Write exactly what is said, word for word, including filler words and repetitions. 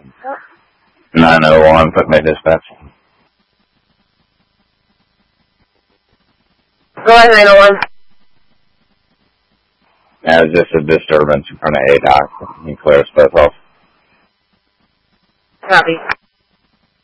nine oh one, put me dispatch. Go ahead, nine oh one. Yeah, it's just a disturbance in front of A D O C. You clear us both off. Copy.